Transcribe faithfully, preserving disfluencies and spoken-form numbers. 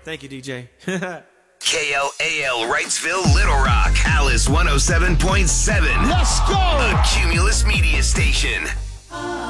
Thank you, D J. K L A L Wrightsville, Little Rock, Alice one oh seven point seven. Let's go! A Cumulus Media Station.